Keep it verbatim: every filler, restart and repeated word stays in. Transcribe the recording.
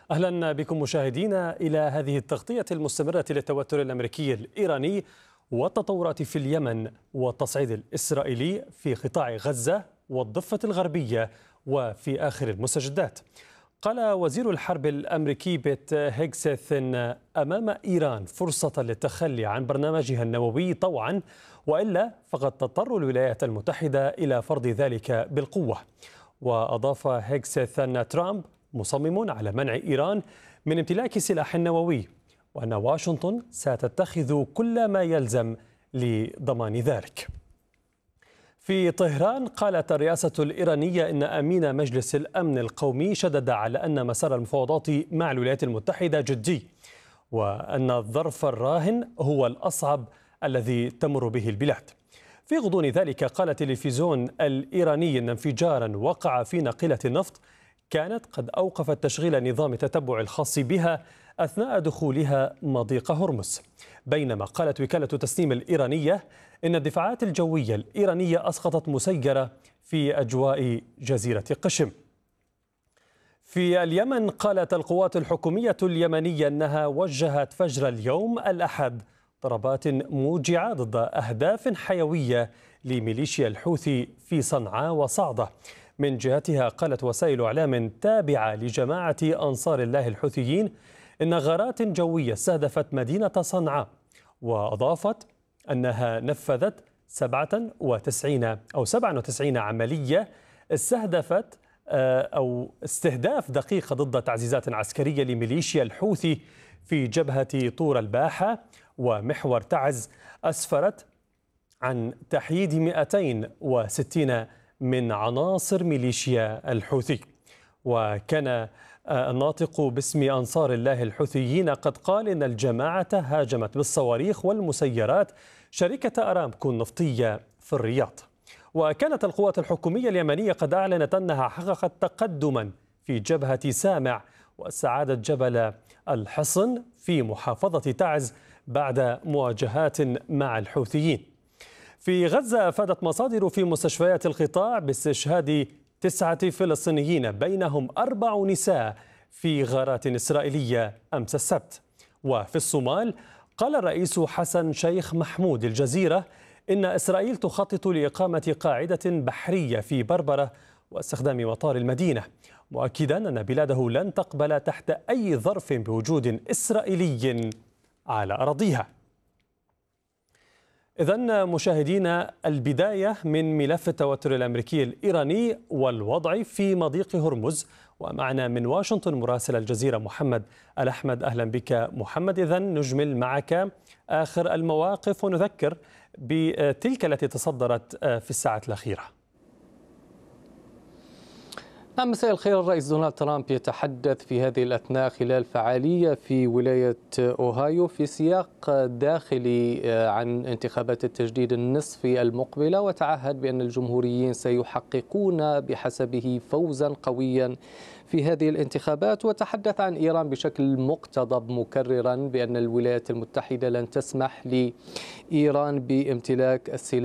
أهلا بكم مشاهدينا إلى هذه التغطية المستمرة للتوتر الأمريكي الإيراني والتطورات في اليمن والتصعيد الإسرائيلي في قطاع غزة والضفة الغربية وفي آخر المستجدات. قال وزير الحرب الأمريكي بيت هيغسيث أمام إيران فرصة للتخلي عن برنامجها النووي طوعا، وإلا فقد تضطر الولايات المتحدة إلى فرض ذلك بالقوة. وأضاف هيغسيث أن ترامب مصمم على منع إيران من امتلاك سلاح نووي، وأن واشنطن ستتخذ كل ما يلزم لضمان ذلك. في طهران قالت الرئاسة الإيرانية إن أمين مجلس الأمن القومي شدد على أن مسار المفاوضات مع الولايات المتحدة جدي، وأن الظرف الراهن هو الأصعب الذي تمر به البلاد. في غضون ذلك قال التلفزيون الإيراني أن انفجارا وقع في ناقلة النفط كانت قد أوقفت تشغيل نظام التتبع الخاص بها أثناء دخولها مضيق هرمز، بينما قالت وكالة تسنيم الإيرانية إن الدفاعات الجوية الإيرانية أسقطت مسيرة في أجواء جزيرة قشم. في اليمن قالت القوات الحكومية اليمنية أنها وجهت فجر اليوم الأحد ضربات موجعة ضد أهداف حيوية لميليشيا الحوثي في صنعاء وصعدة. من جهتها قالت وسائل إعلام تابعة لجماعة أنصار الله الحوثيين إن غارات جوية استهدفت مدينة صنعاء، وأضافت أنها نفذت سبعة وتسعين أو سبعة وتسعين عملية استهدفت أو استهداف دقيق ضد تعزيزات عسكرية لميليشيا الحوثي في جبهة طور الباحة ومحور تعز، أسفرت عن تحييد مئتين وستين من عناصر ميليشيا الحوثي. وكان الناطق باسم أنصار الله الحوثيين قد قال إن الجماعة هاجمت بالصواريخ والمسيرات شركة أرامكو النفطية في الرياض. وكانت القوات الحكومية اليمنية قد أعلنت أنها حققت تقدما في جبهة سامع واستعادت جبل الحصن في محافظة تعز بعد مواجهات مع الحوثيين. في غزة أفادت مصادر في مستشفيات القطاع باستشهاد تسعة فلسطينيين بينهم أربع نساء في غارات إسرائيلية أمس السبت. وفي الصومال قال الرئيس حسن شيخ محمود الجزيرة إن إسرائيل تخطط لإقامة قاعدة بحرية في بربرة واستخدام مطار المدينة، مؤكدا أن بلاده لن تقبل تحت أي ظرف بوجود إسرائيلي على أراضيها. إذن مشاهدينا، البداية من ملف التوتر الأمريكي الإيراني والوضع في مضيق هرمز، ومعنا من واشنطن مراسل الجزيرة محمد الأحمد. أهلا بك محمد. إذن نجمل معك آخر المواقف ونذكر بتلك التي تصدرت في الساعات الأخيرة. نعم، مساء الخير. الرئيس دونالد ترامب يتحدث في هذه الأثناء خلال فعالية في ولاية أوهايو في سياق داخلي عن انتخابات التجديد النصفي المقبلة، وتعهد بأن الجمهوريين سيحققون بحسبه فوزا قويا في هذه الانتخابات. وتحدث عن إيران بشكل مقتضب، مكررا بأن الولايات المتحدة لن تسمح لإيران بامتلاك السلاح